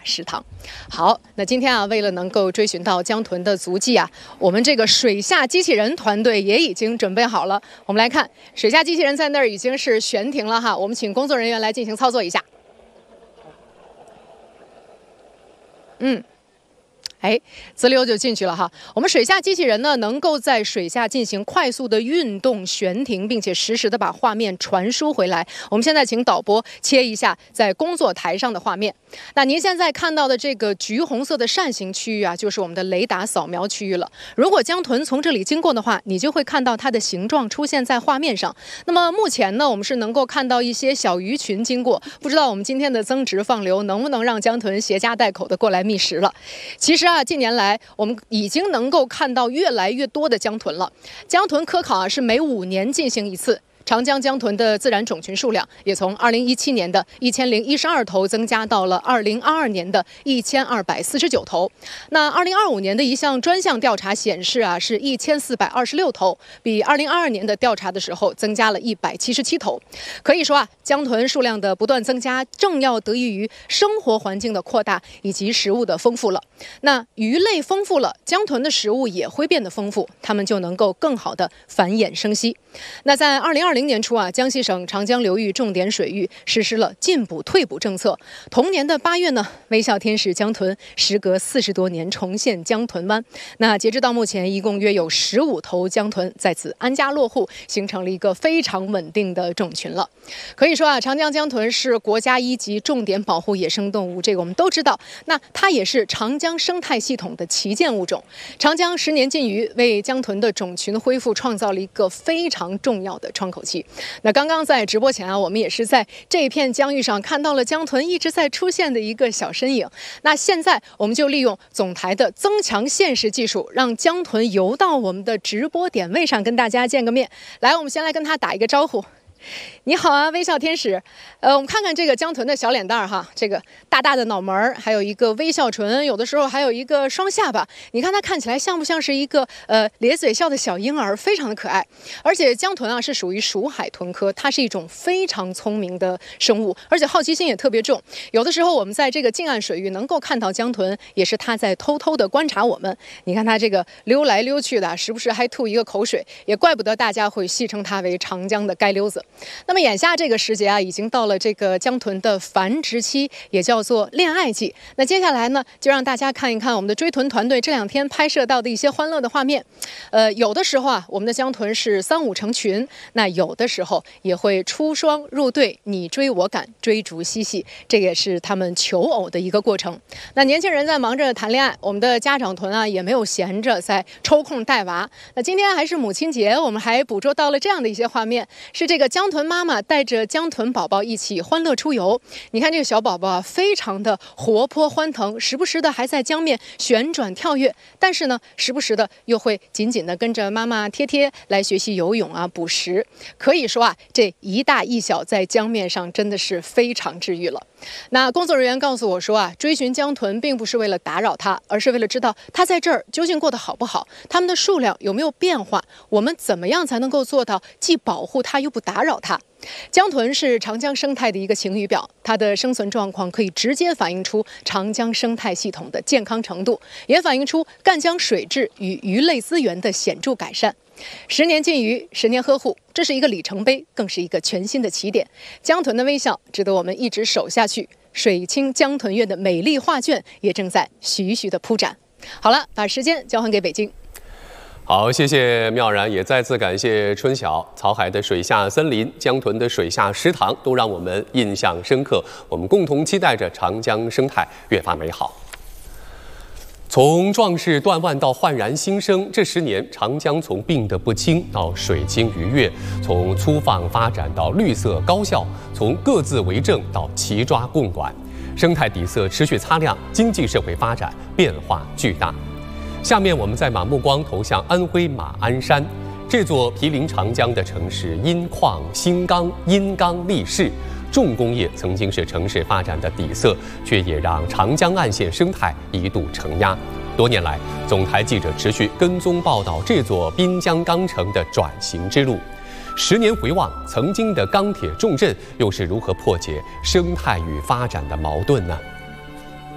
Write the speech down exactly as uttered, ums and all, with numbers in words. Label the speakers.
Speaker 1: 食堂。好，那今天啊，为了能够追寻到江豚的足迹啊，我们这个水下机器人团队也已经准备好了。我们来看，水下机器人在那儿已经是悬停了哈，我们请工作人员来进行操作一下。嗯。哎，滋溜就进去了哈。我们水下机器人呢，能够在水下进行快速的运动悬停，并且实时的把画面传输回来。我们现在请导播切一下在工作台上的画面。那您现在看到的这个橘红色的扇形区域啊，就是我们的雷达扫描区域了。如果江豚从这里经过的话，你就会看到它的形状出现在画面上。那么目前呢，我们是能够看到一些小鱼群经过，不知道我们今天的增值放流能不能让江豚携家带口的过来觅食了。其实啊，近年来我们已经能够看到越来越多的江豚了。江豚科考啊是每五年进行一次。长江江豚的自然种群数量也从二零一七年的一千零一十二头增加到了二零二二年的一千二百四十九头。那二零二五年的一项专项调查显示啊，是一千四百二十六头，比二零二二年的调查的时候增加了一百七十七头。可以说啊，江豚数量的不断增加，正要得益于生活环境的扩大以及食物的丰富了。那鱼类丰富了，江豚的食物也会变得丰富，它们就能够更好的繁衍生息。那在二零二零年初啊，江西省长江流域重点水域实施了禁捕退捕政策。同年的八月呢，微笑天使江豚时隔四十多年重现江豚湾。那截止到目前，一共约有十五头江豚在此安家落户，形成了一个非常稳定的种群了。可以说啊，长江江豚是国家一级重点保护野生动物，这个我们都知道。那它也是长江生态系统的旗舰物种。长江十年禁渔为江豚的种群恢复创造了一个非常重要的窗口期。那刚刚在直播前啊，我们也是在这一片江域上看到了江豚一直在出现的一个小身影。那现在我们就利用总台的增强现实技术，让江豚游到我们的直播点位上跟大家见个面。来，我们先来跟他打一个招呼。你好啊，微笑天使。呃，我们看看这个江豚的小脸蛋儿哈，这个大大的脑门儿，还有一个微笑唇，有的时候还有一个双下巴。你看它看起来像不像是一个呃咧嘴笑的小婴儿，非常的可爱。而且江豚啊是属于鼠海豚科，它是一种非常聪明的生物，而且好奇心也特别重。有的时候我们在这个近岸水域能够看到江豚，也是它在偷偷的观察我们。你看它这个溜来溜去的，时不时还吐一个口水，也怪不得大家会戏称它为长江的街溜子。那么眼下这个时节啊，已经到了这个江豚的繁殖期，也叫做恋爱季。那接下来呢，就让大家看一看我们的追豚团队这两天拍摄到的一些欢乐的画面。呃，有的时候啊，我们的江豚是三五成群，那有的时候也会出双入对，你追我赶，追逐嬉戏，这也是他们求偶的一个过程。那年轻人在忙着谈恋爱，我们的家长豚啊也没有闲着，在抽空带娃。那今天还是母亲节，我们还捕捉到了这样的一些画面，是这个江豚妈妈带着江豚宝宝一起欢乐出游。你看这个小宝宝啊，非常的活泼欢腾，时不时的还在江面旋转跳跃，但是呢，时不时的又会紧紧的跟着妈妈贴贴来学习游泳啊、捕食。可以说啊，这一大一小在江面上真的是非常治愈了。那工作人员告诉我说啊，追寻江豚并不是为了打扰它，而是为了知道它在这儿究竟过得好不好，它们的数量有没有变化，我们怎么样才能够做到既保护它又不打扰它。江豚是长江生态的一个晴雨表，它的生存状况可以直接反映出长江生态系统的健康程度，也反映出赣江水质与鱼类资源的显著改善。十年禁渔，十年呵护，这是一个里程碑，更是一个全新的起点。江豚的微笑值得我们一直守下去，水清江豚月的美丽画卷也正在徐徐的铺展。好了，把时间交还给北京。
Speaker 2: 好，谢谢妙然，也再次感谢春晓。草海的水下森林，江豚的水下食堂，都让我们印象深刻。我们共同期待着长江生态越发美好。从壮士断腕到焕然新生，这十年，长江从病得不轻到水清鱼跃，从粗放发展到绿色高效，从各自为政到齐抓共管，生态底色持续擦亮，经济社会发展变化巨大。下面我们再把目光投向安徽马鞍山，这座毗邻长江的城市，因矿兴刚，因钢立市。重工业曾经是城市发展的底色，却也让长江岸线生态一度承压。多年来，总台记者持续跟踪报道这座滨江钢城的转型之路。十年回望，曾经的钢铁重镇又是如何破解生态与发展的矛盾呢？